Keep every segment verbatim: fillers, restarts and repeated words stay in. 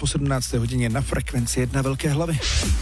po sedmnácté hodině na Frekvenci jedna Velké hlavy.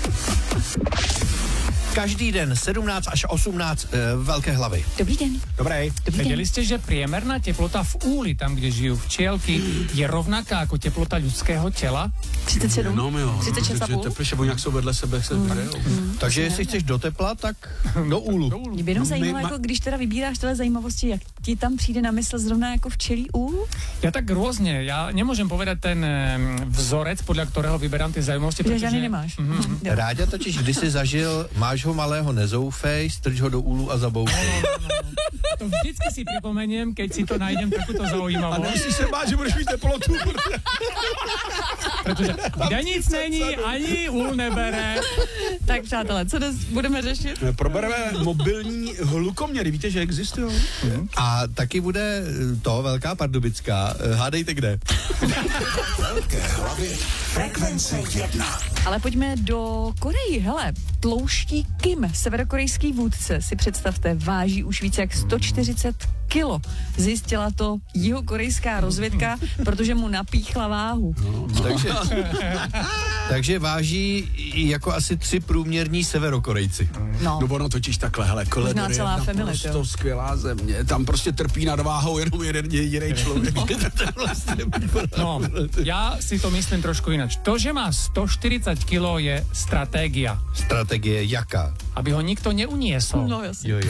Každý den sedmnáct až osmnáct e, velké hlavy. Dobrý den. Dobrý. Dobrý Vedeli den. ste, že priemerná teplota v úli, tam, kde žijú včielky, je rovnaká ako teplota ľudského tela? třicet sedm. No jo. třicet šest a půl. Tepliše, bo nějak jsou vedle sebe, se mm. mm. Takže jestli chceš do tepla, tak do úlu. Do úlu. Mě by jenom No, zajímalo, my ma- jako když teda vybíráš tyhle zajímavosti, jak ti tam přijde na mysl zrovna jako včelí úl? Ja tak rôzne, ja nemôžem povedať ten e, vzorec, podľa ktorého vyberám tie zaujímavosti. Že žádný nemáš. Mhm. Jo. Ráďa totiž, když jsi zažil, máš ho malého, nezoufej, strč ho do úlu a zaboufej. To vždycky si pripomeniem, keď si to nájdem takúto A zaujímavosť. nemusíš se bát, že budeš mít teplotu. Pretože kde nic není, ani úl nebere. Tak přátelé, co dnes budeme řešit? Probereme mobilní hlukoměry, víte, že existují? A taky bude to Velká Pardubická. Hádejte kde. Velké hlavy Frekvence jedna. Ale pojďme do Koreji. Hele, tlouští Kim, severokorejský vůdce, si představte, váží už více jak sto čtyřicet kilo. Zjistila to jihokorejská rozvědka, protože mu napíchla váhu. Takže, takže váží jako asi tři průměrní severokorejci. No, No ono totiž takhle, hele, Koledor je celá family, naprosto jo. skvělá země. Tam prostě trpí nad váhou jenom jeden jediný člověk. No, ja si to myslím trošku ináč. To, že má sto štyridsať kilo, je stratégia, Strategie jaká? aby ho nikto neuniesol. no jasně. Jo, jo.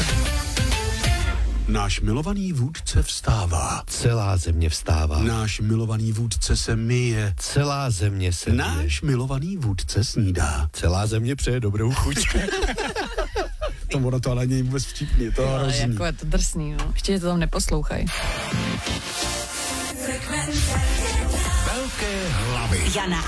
Náš milovaný vůdce vstává. Celá země vstává. Náš milovaný vůdce se myje. Celá země se myje. Náš milovaný vůdce snídá. Celá země přeje dobrou chuť. To ono to ale není vůbec vtipný, to je Ale hrozný. jako je to drsný, no. Ještě, že to tam neposlouchaj. Velké hlavy. Jana